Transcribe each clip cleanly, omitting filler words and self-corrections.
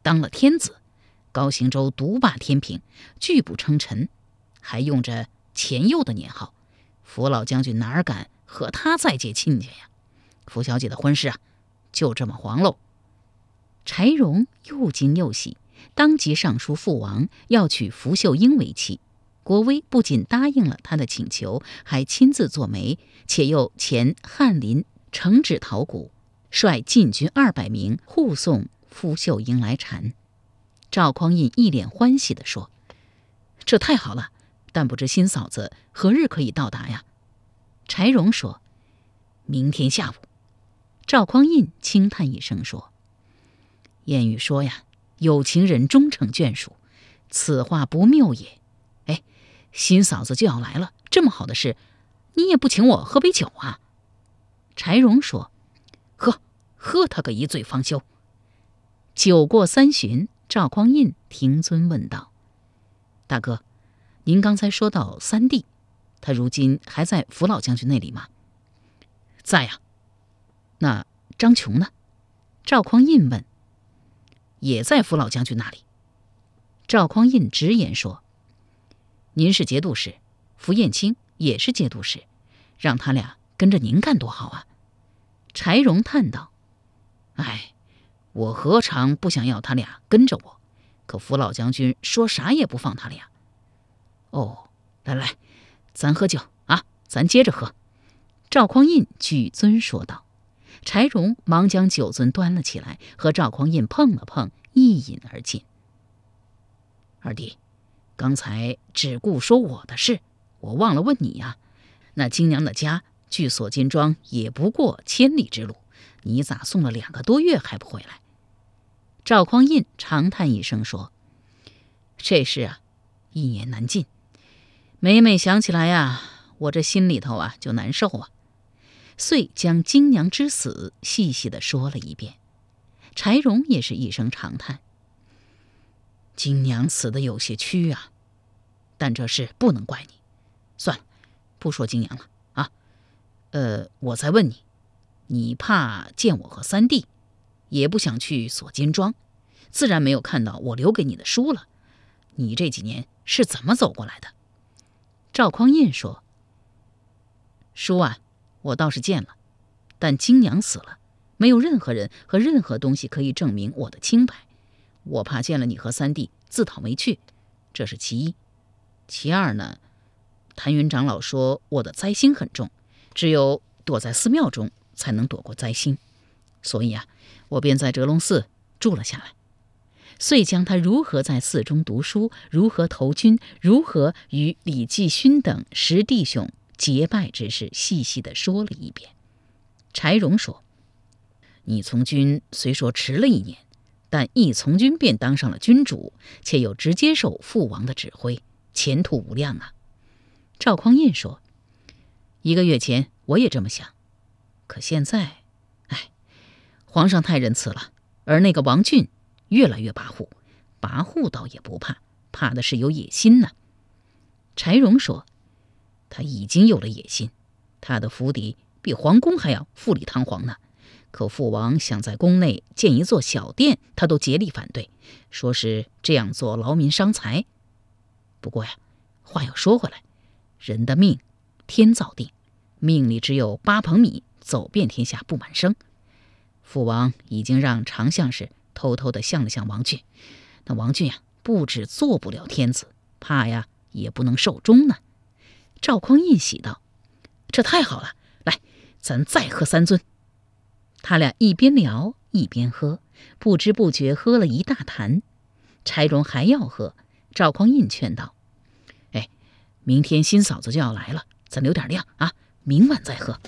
当了天子，高行州独霸天平，拒不称臣，还用着前右的年号，福老将军哪儿敢和他再结亲家呀？福小姐的婚事啊，就这么黄喽。柴荣又惊又喜，当即上书父王，要娶福秀英为妻。国威不仅答应了他的请求，还亲自作媒，且又前翰林承旨陶谷，率禁军200名护送福秀英来缠。赵匡胤一脸欢喜地说：“这太好了，但不知新嫂子何日可以到达呀？”柴荣说：“明天下午。”赵匡胤轻叹一声说：“谚语说呀，有情人终成眷属，此话不谬也。新嫂子就要来了，这么好的事，你也不请我喝杯酒啊？”柴荣说：“喝他个一醉方休。”酒过3巡，赵匡胤停尊问道：“大哥，您刚才说到三弟，他如今还在福老将军那里吗？”“在呀。”“那张琼呢？”赵匡胤问。“也在福老将军那里。”赵匡胤直言说：“您是节度使，符彦卿也是节度使，让他俩跟着您干多好啊。”柴荣叹道：“我何尝不想要他俩跟着我，可福老将军说啥也不放他俩。”“哦，来，咱喝酒啊，咱接着喝。”赵匡胤举尊说道。柴荣忙将酒樽端了起来，和赵匡胤碰了碰，一饮而尽。“二弟，刚才只顾说我的事，我忘了问你呀。那金娘的家距锁金庄也不过1000里之路，你咋送了2个多月还不回来？”赵匡胤长叹一声说：“这事啊，一言难尽。每每想起来呀，我这心里头啊就难受啊。”遂将金娘之死细细地说了一遍。柴荣也是一声长叹：“金娘死得有些屈啊，但这事不能怪你。算了，不说金娘了啊。我再问你，你怕见我和三弟，也不想去锁金庄，自然没有看到我留给你的书了。你这几年是怎么走过来的？”赵匡胤说：“书啊，我倒是见了，但金娘死了，没有任何人和任何东西可以证明我的清白。我怕见了你和三弟自讨没趣，这是其一。其二呢，谭云长老说我的灾星很重，只有躲在寺庙中才能躲过灾星，所以啊，我便在哲龙寺住了下来。”遂将他如何在寺中读书，如何投军，如何与李继勋等10弟兄结拜之事细细地说了一遍。柴荣说：“你从军虽说迟了1年，但一从军便当上了军主，且又直接受父王的指挥，前途无量啊。”赵匡胤说：“1个月前我也这么想，可现在，皇上太仁慈了，而那个王俊越来越跋扈，跋扈倒也不怕，怕的是有野心呢。”柴荣说：“他已经有了野心，他的府邸比皇宫还要富丽堂皇呢。可父王想在宫内建一座小殿，他都竭力反对，说是这样做劳民伤财。不过呀，话又说回来，人的命天造定，命里只有8捧米，走遍天下不满生。父王已经让常相士偷偷地向了向王俊，那王俊呀，不止做不了天子，怕呀也不能寿终呢。”赵匡胤喜道：“这太好了，来，咱再喝3樽。”他俩一边聊一边喝，不知不觉喝了一大坛。柴荣还要喝，赵匡胤劝道：“明天新嫂子就要来了，咱留点量啊，明晚再喝。”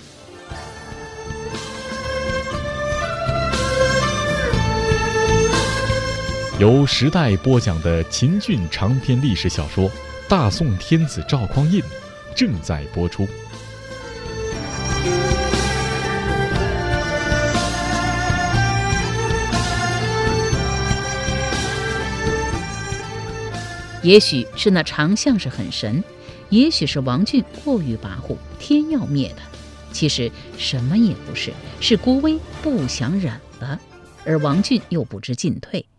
由时代播讲的秦俊长篇历史小说《大宋天子赵匡胤》正在播出。 也许是那常相是很神，也许是王俊过于跋扈，天要灭他。其实什么也不是，是郭威不想忍了，而王俊又不知进退，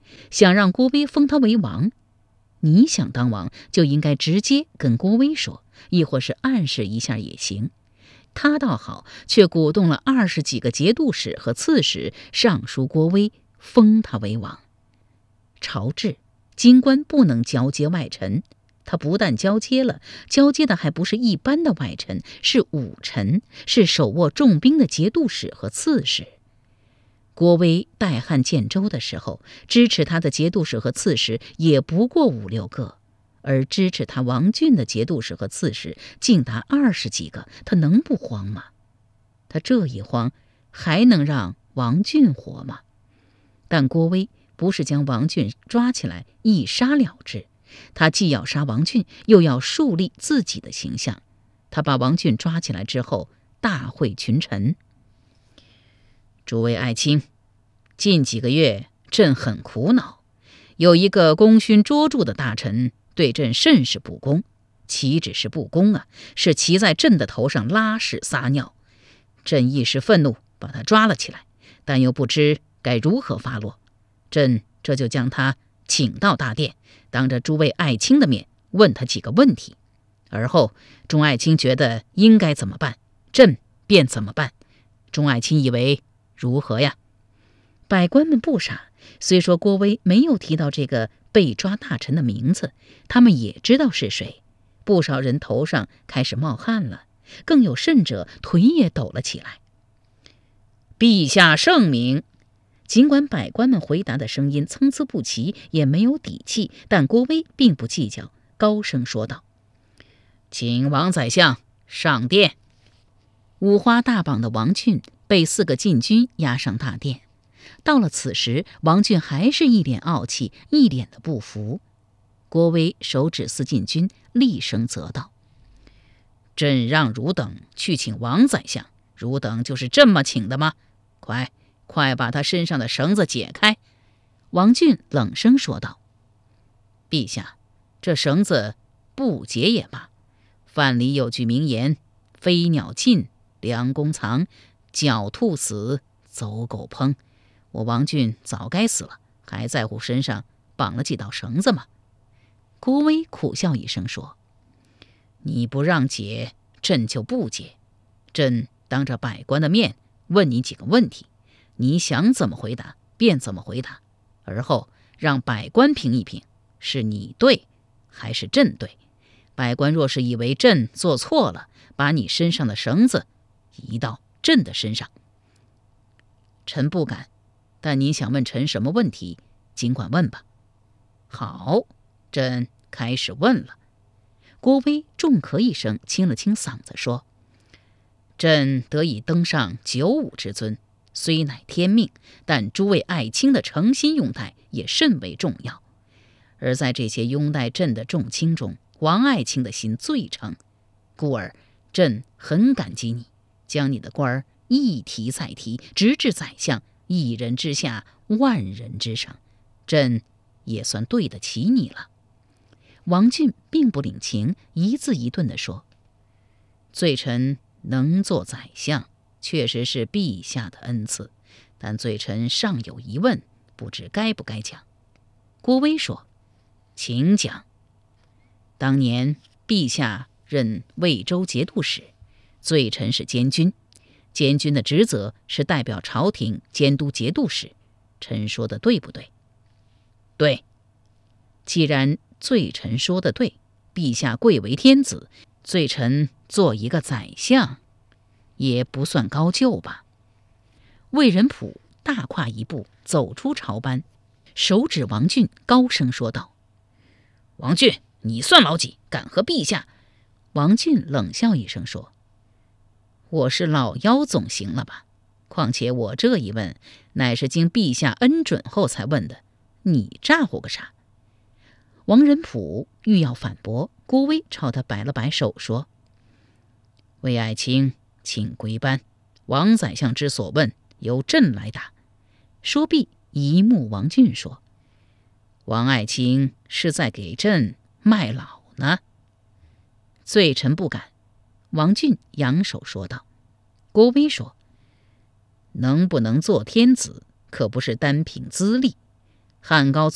想让郭威封他为王。你想当王，就应该直接跟郭威说，亦或是暗示一下也行。他倒好，却鼓动了20几个节度使和刺史上书郭威，封他为王。朝制，京官不能交接外臣，他不但交接了，交接的还不是一般的外臣，是武臣，是手握重兵的节度使和刺史。郭威代汉建州的时候，支持他的节度使和刺史也不过5、6个，而支持他王俊的节度使和刺史竟达20几个，他能不慌吗？他这一慌，还能让王俊活吗？但郭威不是将王俊抓起来一杀了之，他既要杀王俊，又要树立自己的形象。他把王俊抓起来之后，大会群臣：诸位爱卿，近几个月朕很苦恼，有一个功勋卓著的大臣对朕甚是不公，岂止是不公啊，是骑在朕的头上拉屎撒尿。朕一时愤怒，把他抓了起来，但又不知该如何发落。朕这就将他请到大殿，当着诸位爱卿的面问他几个问题，而后众爱卿觉得应该怎么办，朕便怎么办。众爱卿以为如何呀？百官们不傻，虽说郭威没有提到这个被抓大臣的名字，他们也知道是谁。不少人头上开始冒汗了，更有甚者腿也抖了起来。陛下圣明。尽管百官们回答的声音参差不齐，也没有底气，但郭威并不计较，高声说道：请王宰相上殿。五花大绑的王俊被4个禁军押上大殿。到了此时，王俊还是一脸傲气，一脸的不服。郭威手指4禁军，厉声责道：朕让汝等去请王宰相，汝等就是这么请的吗？快把他身上的绳子解开！王俊冷声说道：陛下，这绳子不解也罢。范蠡有句名言：飞鸟尽，良弓藏；狡兔死，走狗烹。我王俊早该死了，还在乎身上绑了几道绳子吗？郭威苦笑一声说：你不让解，朕就不解。朕当着百官的面问你几个问题，你想怎么回答便怎么回答，而后让百官评一评，是你对还是朕对。百官若是以为朕做错了，把你身上的绳子移到朕的身上。臣不敢，但您想问臣什么问题，尽管问吧。好，朕开始问了。郭威重咳一声，清了清嗓子说：朕得以登上95之尊，虽乃天命，但诸位爱卿的诚心拥戴也甚为重要。而在这些拥戴朕的众卿中，王爱卿的心最诚，故而朕很感激你，将你的官儿一提再提，直至宰相，一人之下，万人之上，朕也算对得起你了。王俊并不领情，一字一顿地说：罪臣能做宰相，确实是陛下的恩赐，但罪臣尚有疑问，不知该不该讲。郭威说：请讲。当年陛下任魏州节度使，罪臣是监军，监军的职责是代表朝廷监督节度使，臣说的对不对？对。既然罪臣说的对，陛下贵为天子，罪臣做一个宰相也不算高就吧。魏仁溥大跨一步走出朝班，手指王俊，高声说道：王俊，你算老几，敢和陛下？王俊冷笑一声说：我是老妖总行了吧？况且我这一问，乃是经陛下恩准后才问的，你咋呼个啥？王仁溥欲要反驳，郭威朝他摆了摆手说：魏爱卿，请归班，王宰相之所问，由朕来答。说毕，一目王俊说：王爱卿是在给朕卖老呢？罪臣不敢。王俊扬手说道。郭威说：能不能做天子，可不是单凭资历， 汉高